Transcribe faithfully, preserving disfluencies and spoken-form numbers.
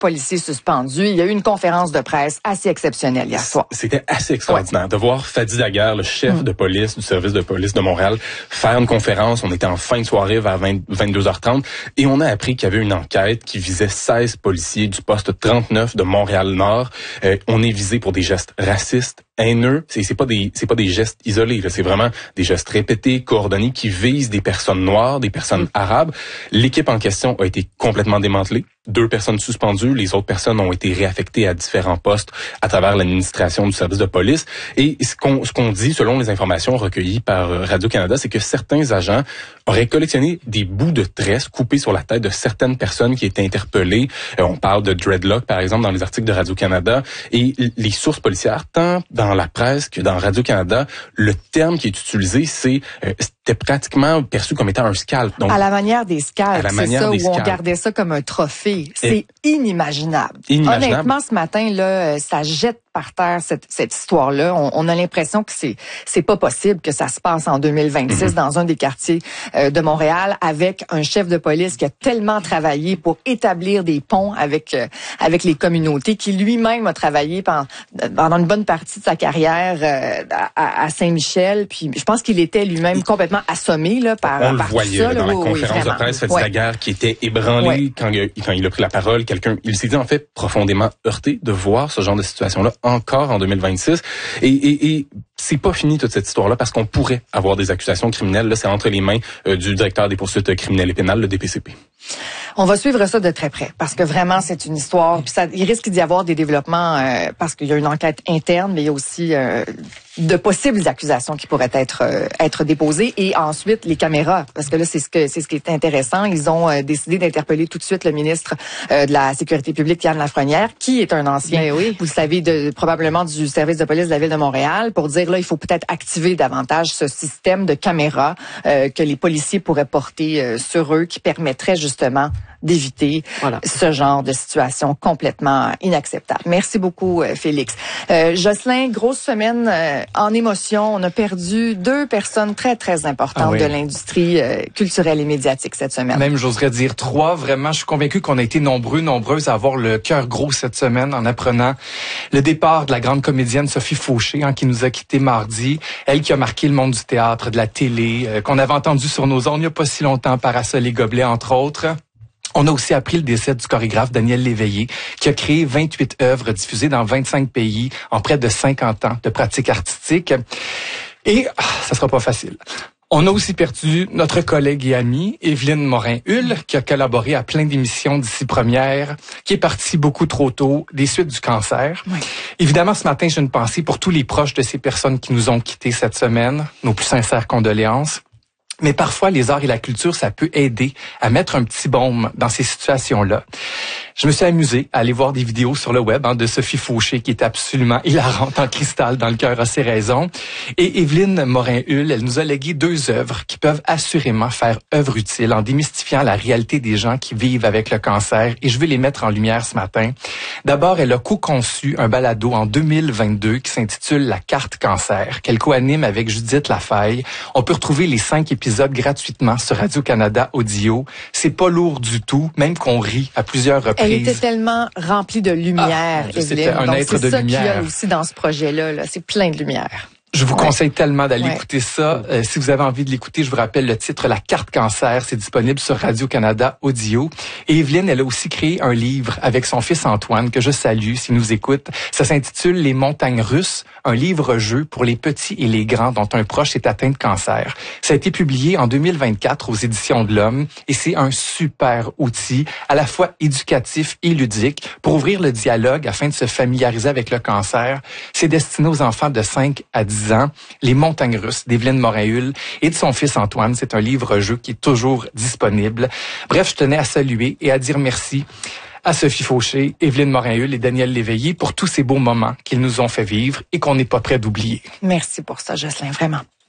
policiers suspendus. Il y a eu une conférence de presse assez exceptionnelle hier soir. C'était assez extraordinaire ouais. de voir Fadi Daguerre, le chef mmh. de police du service de police de Montréal, faire une conférence. On était en fin de soirée vers vingt, vingt-deux heures trente et on a appris qu'il y avait une enquête qui visait seize policiers du poste trente-neuf de Montréal-Nord. Euh, on est visé pour des gestes racistes, haineux. C'est, c'est pas des, c'est pas des gestes isolés, là. C'est vraiment des gestes répétés, coordonnés, qui visent des personnes noires, des personnes arabes. L'équipe en question a été complètement démantelée. Deux personnes suspendues, les autres personnes ont été réaffectées à différents postes à travers l'administration du service de police. Et ce qu'on, ce qu'on dit, selon les informations recueillies par Radio-Canada, c'est que certains agents auraient collectionné des bouts de tresses coupés sur la tête de certaines personnes qui étaient interpellées. Euh, on parle de dreadlock, par exemple, dans les articles de Radio-Canada. Et les sources policières, tant dans la presse que dans Radio-Canada, le terme qui est utilisé, c'est euh, c'était pratiquement perçu comme étant un scalp. Donc, à la manière des scalps, c'est ça, où scalps. On gardait ça comme un trophée. C'est Et inimaginable. inimaginable. Honnêtement, ce matin, là, ça jette par terre cette, cette histoire-là. On, on a l'impression que c'est c'est pas possible que ça se passe en deux mille vingt-six mm-hmm. dans un des quartiers euh, de Montréal avec un chef de police qui a tellement travaillé pour établir des ponts avec euh, avec les communautés, qui lui-même a travaillé pendant, pendant une bonne partie de sa carrière euh, à, à Saint-Michel. Puis je pense qu'il était lui-même complètement assommé là par on par le voyait ça, là, là, dans la oui, conférence oui, de presse, Fadi ouais. Daguerre qui était ébranlé ouais. quand, il, quand il a pris la parole. Quelqu'un, il s'est dit en fait profondément heurté de voir ce genre de situation-là encore en deux mille vingt-six. Et, et, et c'est pas fini toute cette histoire-là parce qu'on pourrait avoir des accusations criminelles. Là, c'est entre les mains euh, du directeur des poursuites criminelles et pénales, le D P C P. On va suivre ça de très près parce que vraiment c'est une histoire. Puis ça, il risque d'y avoir des développements euh, parce qu'il y a une enquête interne, mais il y a aussi euh, de possibles accusations qui pourraient être euh, être déposées. Et ensuite les caméras, parce que là c'est ce que c'est ce qui est intéressant. Ils ont euh, décidé d'interpeller tout de suite le ministre euh, de la Sécurité publique, Yann Lafrenière, qui est un ancien, ben oui. vous le savez, de, probablement du service de police de la ville de Montréal, pour dire là il faut peut-être activer davantage ce système de caméras euh, que les policiers pourraient porter euh, sur eux, qui permettrait justement d'éviter voilà. ce genre de situation complètement inacceptable. Merci beaucoup, Félix. Euh, Jocelyn, grosse semaine euh, en émotion. On a perdu deux personnes très, très importantes ah oui. de l'industrie euh, culturelle et médiatique cette semaine. Même, j'oserais dire trois. Vraiment, je suis convaincu qu'on a été nombreux, nombreuses à avoir le cœur gros cette semaine en apprenant le départ de la grande comédienne Sophie Fauché, hein, qui nous a quittés mardi. Elle qui a marqué le monde du théâtre, de la télé, euh, qu'on avait entendu sur nos ondes il n'y a pas si longtemps, Parasol et Gobelets, entre autres. On a aussi appris le décès du chorégraphe Daniel Léveillé, qui a créé vingt-huit œuvres diffusées dans vingt-cinq pays en près de cinquante ans de pratique artistique. Et ah, ça sera pas facile. On a aussi perdu notre collègue et amie, Évelyne Morin-Hull, qui a collaboré à plein d'émissions d'ici première, qui est partie beaucoup trop tôt des suites du cancer. Oui. Évidemment, ce matin, j'ai une pensée pour tous les proches de ces personnes qui nous ont quittés cette semaine. Nos plus sincères condoléances. Mais parfois, les arts et la culture, ça peut aider à mettre un petit baume dans ces situations-là. Je me suis amusé à aller voir des vidéos sur le web hein, de Sophie Fauché, qui est absolument hilarante en cristal, dans le cœur a ses raisons. Et Évelyne Morin-Hull, elle nous a légué deux œuvres qui peuvent assurément faire œuvre utile en démystifiant la réalité des gens qui vivent avec le cancer. Et je vais les mettre en lumière ce matin. D'abord, elle a co-conçu un balado en deux mille vingt-deux qui s'intitule La carte cancer, qu'elle co-anime avec Judith Lafaille. On peut retrouver les cinq épisodes gratuitement sur Radio-Canada Audio. C'est pas lourd du tout, même qu'on rit à plusieurs reprises. Elle était tellement remplie de lumière, ah, Évelyne. Un Donc, être c'est de ça lumière. qu'il y a aussi dans ce projet-là. Là. C'est plein de lumière. Je vous ouais. conseille tellement d'aller ouais. écouter ça. Euh, si vous avez envie de l'écouter, je vous rappelle le titre La carte cancer. C'est disponible sur Radio-Canada Audio. Et Évelyne, elle a aussi créé un livre avec son fils Antoine, que je salue s'il nous écoute. Ça s'intitule Les montagnes russes, un livre-jeu pour les petits et les grands dont un proche est atteint de cancer. Ça a été publié en deux mille vingt-quatre aux Éditions de l'Homme et c'est un super outil, à la fois éducatif et ludique, pour ouvrir le dialogue afin de se familiariser avec le cancer. C'est destiné aux enfants de cinq à dix ans. Les montagnes russes d'Évelyne Morin-Hull et de son fils Antoine. C'est un livre-jeu qui est toujours disponible. Bref, je tenais à saluer et à dire merci à Sophie Fauché, Évelyne Morin-Hull et Daniel Léveillé pour tous ces beaux moments qu'ils nous ont fait vivre et qu'on n'est pas prêt d'oublier. Merci pour ça, Jocelyn, vraiment.